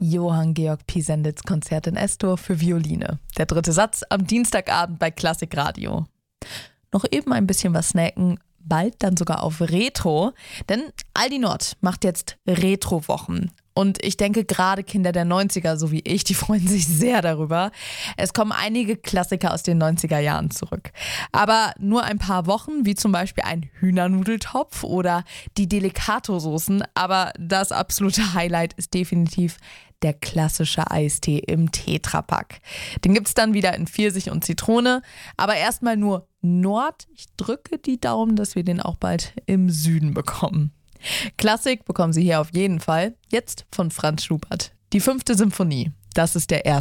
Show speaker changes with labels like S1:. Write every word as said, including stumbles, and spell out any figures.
S1: Johann Georg Pisenditz Konzert in S-Dur für Violine. Der dritte Satz am Dienstagabend bei Klassikradio. Noch eben ein bisschen was snacken, bald dann sogar auf Retro, denn Aldi Nord macht jetzt Retro-Wochen. Und ich denke, gerade Kinder der neunziger, so wie ich, die freuen sich sehr darüber. Es kommen einige Klassiker aus den neunziger Jahren zurück. Aber nur ein paar Wochen, wie zum Beispiel ein Hühnernudeltopf oder die Delicato-Soßen. Aber das absolute Highlight ist definitiv der klassische Eistee im Tetrapack. Den gibt's dann wieder in Pfirsich und Zitrone. Aber erstmal nur Nord. Ich drücke die Daumen, dass wir den auch bald im Süden bekommen. Klassik bekommen Sie hier auf jeden Fall. Jetzt von Franz Schubert. Die fünfte Symphonie. Das ist der erste.